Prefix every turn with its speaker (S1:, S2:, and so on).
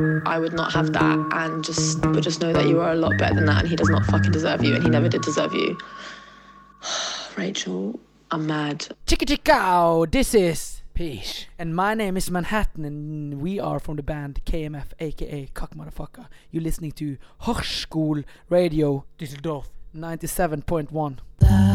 S1: I would not have that, and just know that you are a lot better than that, and he does not fucking deserve you, and he never did deserve you. Rachel, I'm mad.
S2: Chicka chicka, this is Peach, and my name is Manhattan, and we are from the band KMF, aka Cock Motherfucker. You're listening to Hochschul Radio Düsseldorf 97.1.